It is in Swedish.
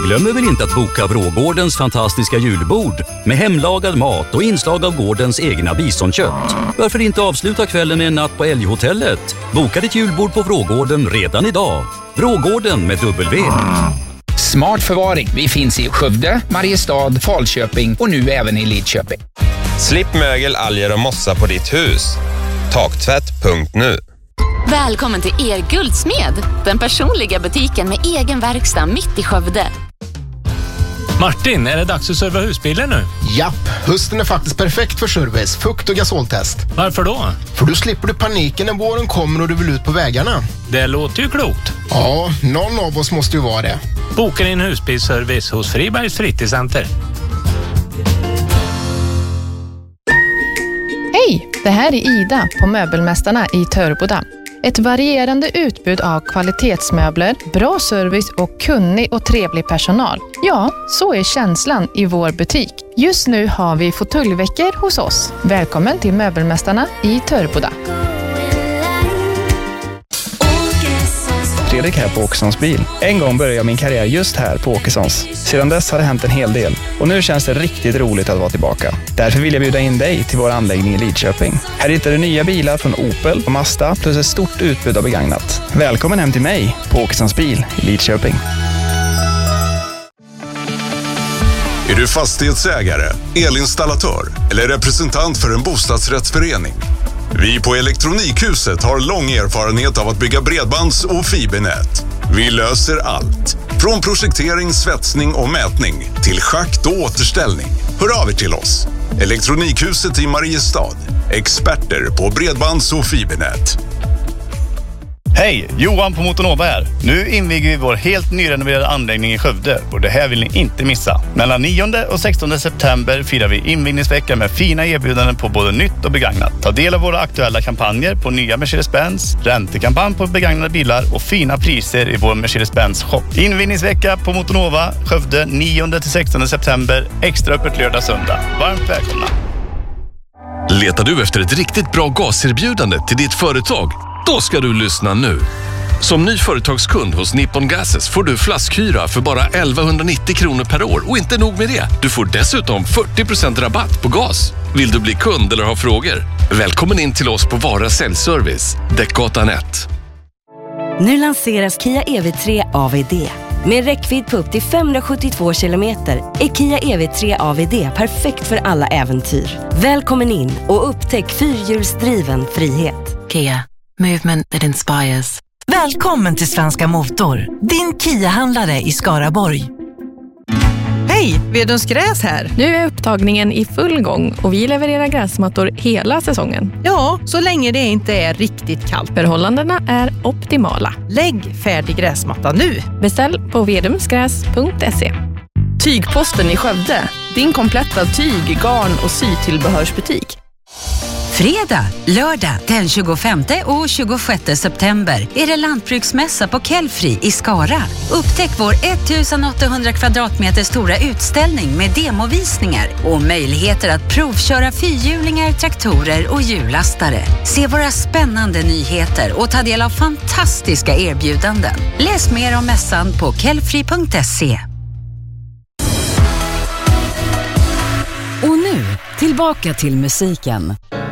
glömmer väl inte att boka Vrågårdens fantastiska julbord med hemlagad mat och inslag av gårdens egna bisonkött. Varför inte avsluta kvällen med en natt på Älghotellet? Boka ditt julbord på Vrågården redan idag. Vrågården med W. Smart förvaring. Vi finns i Skövde, Mariestad, Falköping och nu även i Lidköping. Slipp mögel, alger och mossa på ditt hus. Taktvätt.nu. Välkommen till Guldsmed, den personliga butiken med egen verkstad mitt i Skövde. Martin, är det dags att serva husbilen nu? Japp, hösten är faktiskt perfekt för service, fukt och gasoltest. Varför då? För då slipper du paniken när våren kommer och du vill ut på vägarna. Det låter ju klokt. Ja, någon av oss måste ju vara det. Boka din husbilsservice hos Fribergs fritidscenter. Hej, det här är Ida på Möbelmästarna i Töreboda. Ett varierande utbud av kvalitetsmöbler, bra service och kunnig och trevlig personal. Ja, så är känslan i vår butik. Just nu har vi fåtöljveckor hos oss. Välkommen till Möbelmästarna i Töreboda. Fredrik här på Åkessons bil. En gång började jag min karriär just här på Åkessons. Sedan dess har det hänt en hel del. Och nu känns det riktigt roligt att vara tillbaka. Därför vill jag bjuda in dig till vår anläggning i Lidköping. Här hittar du nya bilar från Opel och Mazda plus ett stort utbud av begagnat. Välkommen hem till mig på Åkessons bil i Lidköping. Är du fastighetsägare, elinstallatör eller representant för en bostadsrättsförening? Vi på Elektronikhuset har lång erfarenhet av att bygga bredbands- och fibernät. Vi löser allt. Från projektering, svetsning och mätning till schakt och återställning. Hör av er till oss. Elektronikhuset i Mariestad. Experter på bredbands- och fibernät. Hej, Johan på Motonova här. Nu inviger vi vår helt nyrenoverade anläggning i Skövde och det här vill ni inte missa. Mellan 9 och 16 september firar vi invigningsvecka med fina erbjudanden på både nytt och begagnat. Ta del av våra aktuella kampanjer på nya Mercedes-Benz, räntekampanj på begagnade bilar och fina priser i vår Mercedes-Benz shop. Invigningsvecka på Motonova, Skövde 9-16 september, extra öppet lördag-söndag. Varmt välkomna! Letar du efter ett riktigt bra gaserbjudande till ditt företag? Då ska du lyssna nu. Som ny företagskund hos Nippon Gases får du flaskhyra för bara 1190 kronor per år. Och inte nog med det, du får dessutom 40% rabatt på gas. Vill du bli kund eller ha frågor? Välkommen in till oss på Vara Säljservice, Däckgatan 1. Nu lanseras Kia EV3 AVD. Med räckvidd på upp till 572 kilometer är Kia EV3 AVD perfekt för alla äventyr. Välkommen in och upptäck fyrhjulsdriven frihet. Kia. Movement that inspires. Välkommen till Svenska Motor, din Kia-handlare i Skaraborg. Hej, Vedens Gräs här. Nu är upptagningen i full gång och vi levererar gräsmattor hela säsongen. Ja, så länge det inte är riktigt kallt. Förhållandena är optimala. Lägg färdig gräsmatta nu. Beställ på vedumsgräs.se. Tygposten i Skövde, din kompletta tyg-, garn- och sytillbehörsbutik. Fredag, lördag den 25 och 26 september är det lantbruksmässa på Kellfri i Skara. Upptäck vår 1800 kvadratmeter stora utställning med demovisningar och möjligheter att provköra fyrhjulingar, traktorer och hjullastare. Se våra spännande nyheter och ta del av fantastiska erbjudanden. Läs mer om mässan på kellfri.se. Och nu, tillbaka till musiken.